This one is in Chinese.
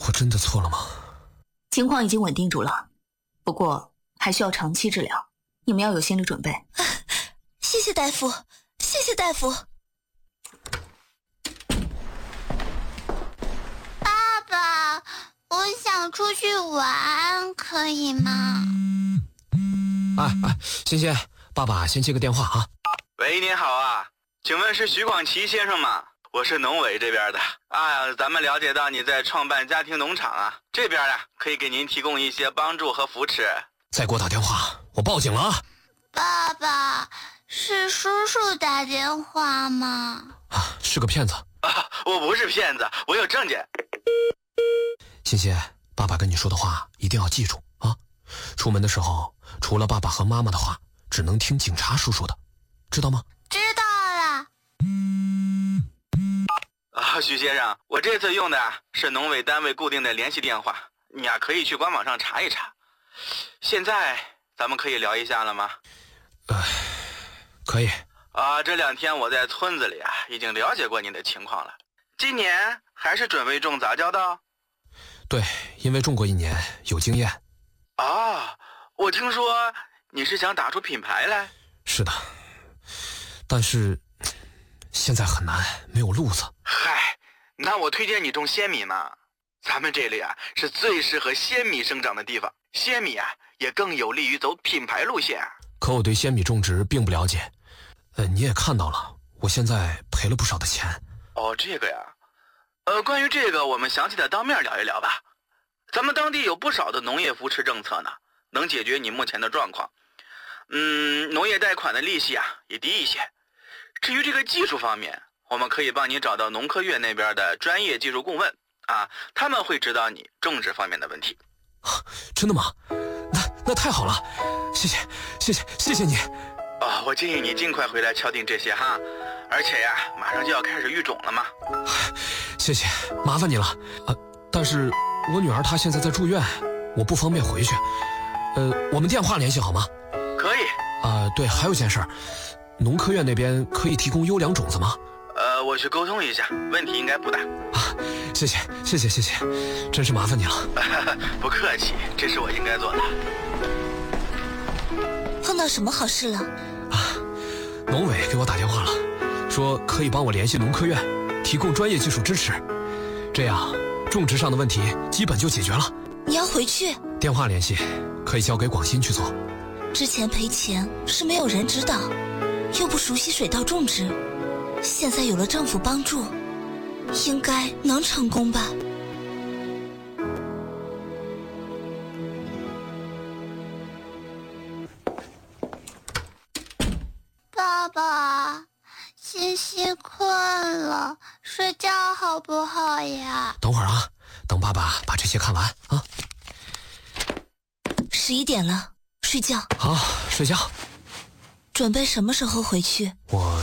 我真的错了吗？ 情况已经稳定住了，不过还需要长期治疗，你们要有心理准备。 谢谢大夫，谢谢大夫。 爸爸，我想出去玩，可以吗？ 欣欣，爸爸先接个电话啊。 喂，您好啊，请问是徐广奇先生吗？我是农委这边的。咱们了解到你在创办家庭农场啊，这边可以给您提供一些帮助和扶持。 再给我打电话，我报警了啊！ 爸爸，是叔叔打电话吗？ 是个骗子。 我不是骗子，我有证件。 欣欣，爸爸跟你说的话一定要记住啊！出门的时候，除了爸爸和妈妈的话，只能听警察叔叔的，知道吗？ 知道了。 徐先生，我这次用的是农委单位固定的联系电话，你可以去官网上查一查。现在咱们可以聊一下了吗？ 可以。 这2天我在村子里已经了解过你的情况了。今年还是准备种杂交的？ 对，因为种过1年，有经验。 我听说你是想打出品牌来？ 是的，但是现在很难，没有路子。 嗨，那我推荐你种鲜米嘛。咱们这里是最适合鲜米生长的地方，鲜米也更有利于走品牌路线。 可我对鲜米种植并不了解。你也看到了，我现在赔了不少的钱。 这个呀，关于这个我们详细的当面聊一聊吧。咱们当地有不少的农业扶持政策呢，能解决你目前的状况。农业贷款的利息也低一些。至于这个技术方面，我们可以帮你找到农科院那边的专业技术顾问他们会指导你种植方面的问题。 真的吗？那太好了，谢谢你。 我建议你尽快回来敲定这些而且马上就要开始育种了嘛。 谢谢，麻烦你了。但是我女儿她现在在住院，我不方便回去。我们电话联系好吗？ 可以。 对，还有件事儿，农科院那边可以提供优良种子吗？ 我去沟通一下，问题应该不大。 谢谢，真是麻烦你了。 不客气，这是我应该做的。 碰到什么好事了？ 农委给我打电话了，说可以帮我联系农科院，提供专业技术支持，这样种植上的问题基本就解决了。 你要回去？ 电话联系可以交给广新去做。 之前赔钱是没有人知道，又不熟悉水稻种植，现在有了政府帮助，应该能成功吧。 爸爸，欣欣困了，睡觉好不好呀？ 等会儿等爸爸把这些看完 11点了，睡觉。 好，睡觉。 准备什么时候回去？ 我